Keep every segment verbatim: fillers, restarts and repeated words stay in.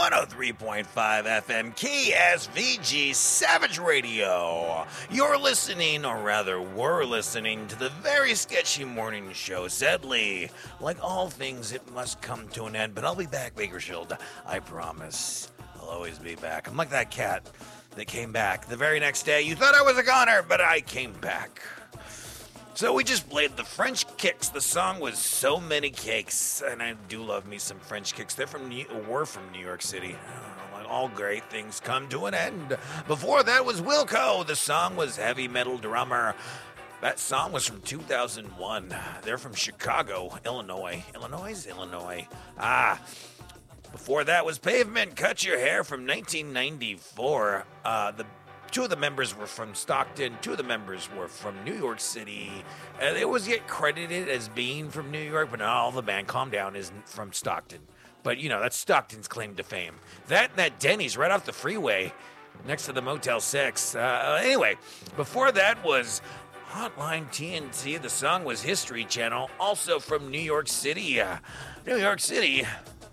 one oh three point five F M K S V G Savage Radio. You're listening, or rather were listening, to the very sketchy morning show. Sadly, like all things, it must come to an end, but I'll be back, Bakersfield. I promise. I'll always be back. I'm like that cat that came back the very next day. You thought I was a goner, but I came back. So we just played the French Kicks. The song was So Many Cakes, and I do love me some French Kicks. They're from New- were from New York City. Oh, like all great things come to an end. Before that was Wilco. The song was Heavy Metal Drummer. That song was from two thousand one. They're from Chicago, Illinois. Illinois? Illinois. Ah. Before that was Pavement, Cut Your Hair from nineteen ninety-four. Uh, the Two of the members were from Stockton. Two of the members were from New York City. Uh, they always get credited as being from New York, but not all the band, Calm Down, is from Stockton. But, you know, that's Stockton's claim to fame. That and that Denny's right off the freeway next to the Motel six. Uh, anyway, before that was Hotline T N T. The song was History Channel, also from New York City. Uh, New York City.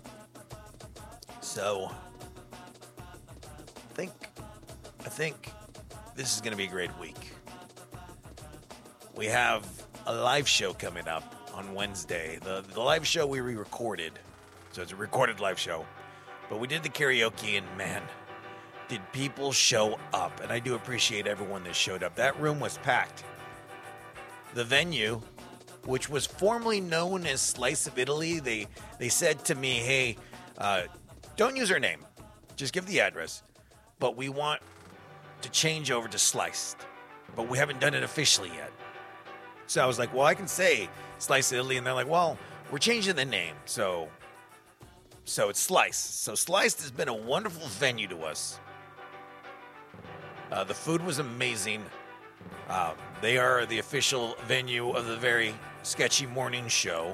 So, I think... I think this is going to be a great week. We have a live show coming up on Wednesday. The, the live show we re-recorded, so it's a recorded live show. But we did the karaoke, and man, did people show up. And I do appreciate everyone that showed up. That room was packed. The venue, which was formerly known as Slice of Italy, they, they said to me, hey, uh, don't use our name. Just give the address. But we want to change over to Sliced, but we haven't done it officially yet. So I was like, well, I can say Slice Italy, and they're like, well, we're changing the name, so so it's Sliced. So Sliced has been a wonderful venue to us. Uh, the food was amazing. Uh, they are the official venue of the very sketchy morning show,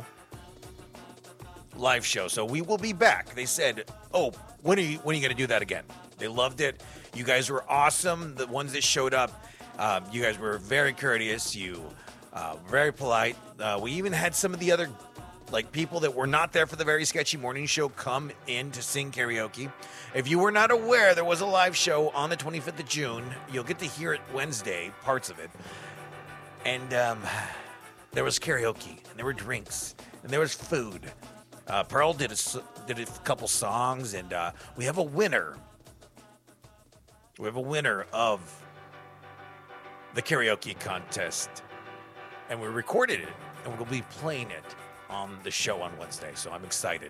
live show. So we will be back. They said, oh, when are you when are you going to do that again? They loved it. You guys were awesome. The ones that showed up, um, you guys were very courteous. You uh, very polite. Uh, we even had some of the other like people that were not there for the very sketchy morning show come in to sing karaoke. If you were not aware, there was a live show on the twenty-fifth of June. You'll get to hear it Wednesday, parts of it. And um, there was karaoke, and there were drinks, and there was food. Uh, Pearl did a, did a couple songs, and uh, we have a winner. We have a winner of the karaoke contest, and we recorded it, and we'll be playing it on the show on Wednesday, so I'm excited.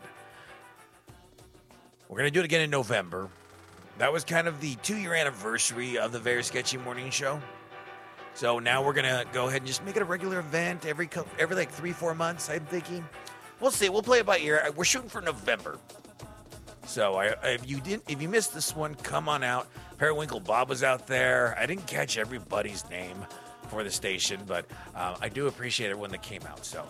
We're going to do it again in November. That was kind of the two-year anniversary of the Very Sketchy Morning Show. So now we're going to go ahead and just make it a regular event every, every like three, four months, I'm thinking. We'll see. We'll play it by ear. We're shooting for November. So I, if you didn't, if you missed this one, come on out. Periwinkle Bob was out there. I didn't catch everybody's name for the station, but uh, I do appreciate everyone that came out. So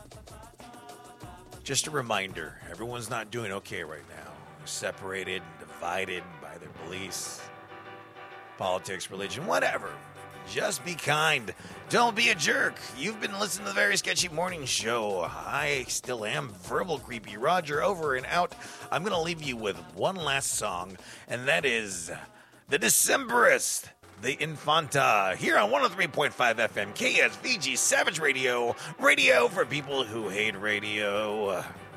just a reminder, everyone's not doing okay right now. They're separated and divided by their beliefs, politics, religion, whatever. Just be kind. Don't be a jerk. You've been listening to the Very Sketchy Morning Show. I still am Verbal Creepy Roger, over and out. I'm going to leave you with one last song, and that is The Decemberist, the Infanta, here on one oh three point five F M K S V G Savage Radio. Radio for people who hate radio.